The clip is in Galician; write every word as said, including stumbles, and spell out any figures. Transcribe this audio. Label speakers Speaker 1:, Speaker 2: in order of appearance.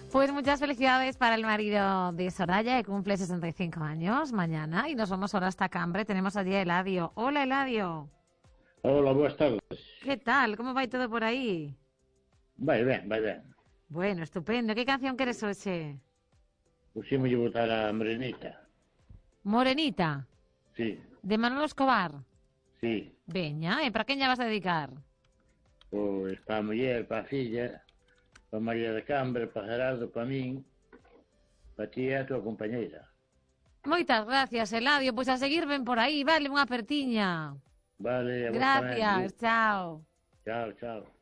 Speaker 1: Pues muchas felicidades para el marido de Soraya, que cumple sesenta y cinco años mañana. Y nos vamos ahora hasta Cambre. Tenemos allí a Eladio. Hola, Eladio.
Speaker 2: Hola, boas tardes.
Speaker 1: ¿Qué tal? ¿Cómo va todo por ahí?
Speaker 2: Vai ben, vai ben.
Speaker 1: Bueno, estupendo. ¿Qué canción quieres hoxe?
Speaker 2: Puximos botar a Morenita.
Speaker 1: Morenita,
Speaker 2: Sí,
Speaker 1: de Manolo Escobar.
Speaker 2: sí.
Speaker 1: Veña, e para quen lla vas a dedicar?
Speaker 2: Pois para a muller, para a filla, para María de Cambre, para Gerardo, para min, para ti e a tua compañeira.
Speaker 1: Moitas gracias, Eladio. Pois a seguir ben por aí. Vale, unha apertiña.
Speaker 2: Vale, a vos tamén.
Speaker 1: Gracias, chao.
Speaker 2: Chao, chao.